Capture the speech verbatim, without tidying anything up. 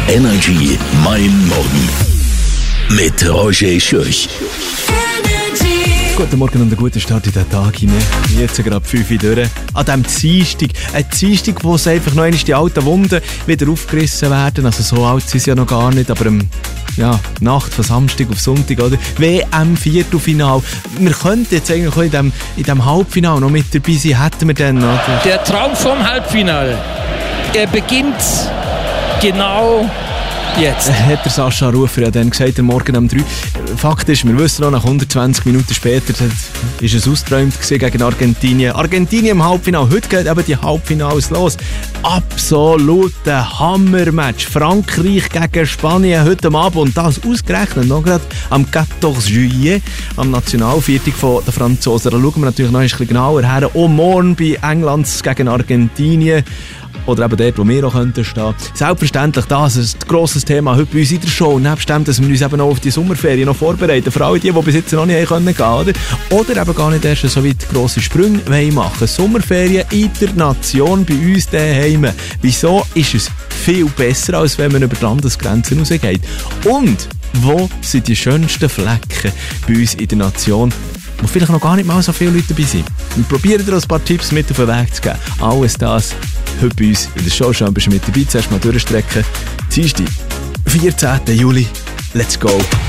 Energy Mein Morgen mit Roger Schürch. Guten Morgen und einen guten Start in den Tag hinein. Jetzt gerade fünf Uhr durch. An diesem Dienstag. Ein Dienstag, wo es einfach noch einmal die alten Wunden wieder aufgerissen werden. Also so alt sind sie ja noch gar nicht, aber ähm, ja, Nacht von Samstag auf Sonntag, oder? W M-Viertelfinal. Wir könnten jetzt eigentlich auch in diesem in dem Halbfinale noch mit dabei sein, hätten wir dann noch. Der Traum vom Halbfinale, er beginnt genau jetzt. Hat der Sascha Rufer ja dann gesagt, morgen um drei. Fakt ist, wir wissen noch, nach hundertzwanzig Minuten später war es austräumt gegen Argentinien. Argentinien im Halbfinale. Heute geht eben die Halbfinals los. Absoluter Hammermatch. Frankreich gegen Spanien heute Abend. Und das ausgerechnet noch gerade am vierzehnten Juillet, am Nationalviertag der Franzosen. Da schauen wir natürlich noch ein bisschen genauer her. Auch morgen bei England gegen Argentinien. Oder eben dort, wo wir auch stehen könnten. Selbstverständlich, das ist ein grosses Thema heute bei uns in der Show. Nebst dem, dass wir uns eben auch auf die Sommerferien noch vorbereiten. Vor allem die, die bis jetzt noch nicht gehen können. Oder? oder eben gar nicht erst so weit grosse Sprünge machen. Sommerferien in der Nation bei uns daheim. Wieso ist es viel besser, als wenn man über die Landesgrenzen rausgeht? Und wo sind die schönsten Flecken bei uns in der Nation, wo vielleicht noch gar nicht mal so viele Leute dabei sind? Wir probieren dir ein paar Tipps mit auf den Weg zu geben. Alles das heute bei uns in der Show. Schon bist du mit dabei. Zuerst mal durchstrecken. Dienstag, vierzehnten Juli. Let's go!